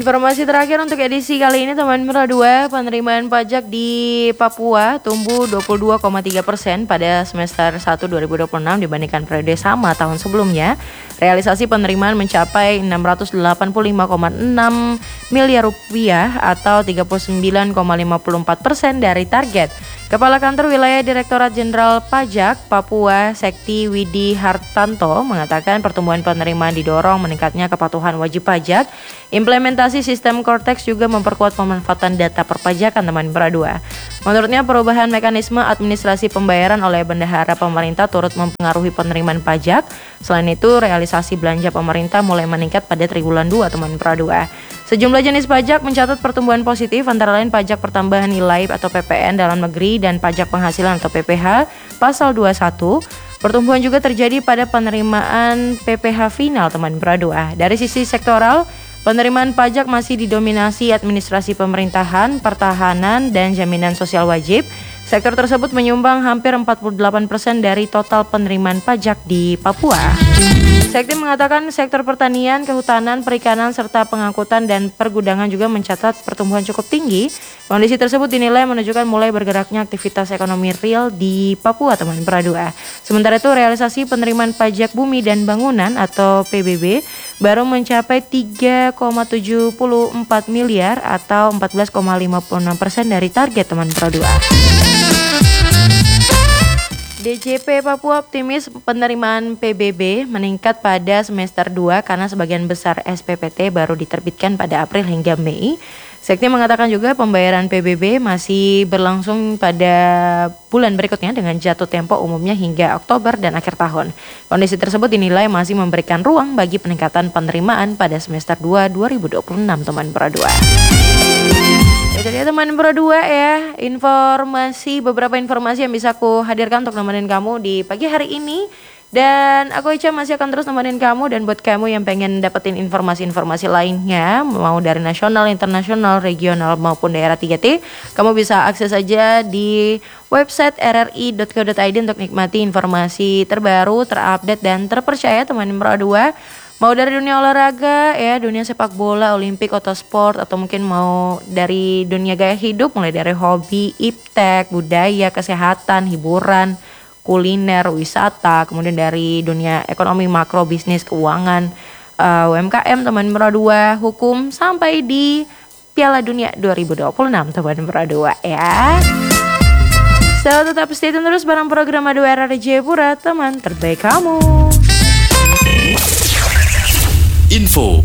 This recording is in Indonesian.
Informasi terakhir untuk edisi kali ini teman Mera 2, penerimaan pajak di Papua tumbuh 22,3% pada semester 1 2026 dibandingkan periode sama tahun sebelumnya. Realisasi penerimaan mencapai 685,6 miliar rupiah atau 39,54% dari target. Kepala Kantor Wilayah Direktorat Jenderal Pajak Papua Sekti Widi Hartanto mengatakan pertumbuhan penerimaan didorong meningkatnya kepatuhan wajib pajak. Implementasi sistem Cortex juga memperkuat pemanfaatan data perpajakan teman Mera 2. Menurutnya perubahan mekanisme administrasi pembayaran oleh bendahara pemerintah turut mempengaruhi penerimaan pajak. Selain itu realisasi belanja pemerintah mulai meningkat pada triwulan 2 teman Mera 2. Sejumlah jenis pajak mencatat pertumbuhan positif antara lain pajak pertambahan nilai atau PPN dalam negeri dan pajak penghasilan atau PPH pasal 21. Pertumbuhan juga terjadi pada penerimaan PPH final teman Mera 2. Dari sisi sektoral, penerimaan pajak masih didominasi administrasi pemerintahan, pertahanan, dan jaminan sosial wajib. Sektor tersebut menyumbang hampir 48% dari total penerimaan pajak di Papua. Sekti mengatakan sektor pertanian, kehutanan, perikanan, serta pengangkutan dan pergudangan juga mencatat pertumbuhan cukup tinggi. Kondisi tersebut dinilai menunjukkan mulai bergeraknya aktivitas ekonomi real di Papua teman Mera 2. Sementara itu realisasi penerimaan pajak bumi dan bangunan atau PBB baru mencapai 3,74 miliar atau 14,56% dari target teman Mera 2. DJP Papua optimis penerimaan PBB meningkat pada semester 2 karena sebagian besar SPPT baru diterbitkan pada April hingga Mei. Sekti mengatakan juga pembayaran PBB masih berlangsung pada bulan berikutnya dengan jatuh tempo umumnya hingga Oktober dan akhir tahun. Kondisi tersebut dinilai masih memberikan ruang bagi peningkatan penerimaan pada semester 2 2026 teman Mera 2. Jadi teman Mera 2 ya, beberapa informasi yang bisa aku hadirkan untuk nemenin kamu di pagi hari ini. Dan aku Ica masih akan terus nemenin kamu, dan buat kamu yang pengen dapetin informasi-informasi lainnya, mau dari nasional, internasional, regional maupun daerah 3T, kamu bisa akses aja di website rri.co.id untuk nikmati informasi terbaru, terupdate dan terpercaya teman Mera 2. Mau dari dunia olahraga ya, dunia sepak bola, olimpik, otosport, atau mungkin mau dari dunia gaya hidup, mulai dari hobi, iptek, budaya, kesehatan, hiburan, kuliner, wisata, kemudian dari dunia ekonomi makro, bisnis, keuangan, UMKM teman Mera 2, hukum, sampai di Piala Dunia 2026 teman Mera 2 ya. So tetap stay tune terus bareng program Adu Era Jayapura, teman terbaik kamu. Info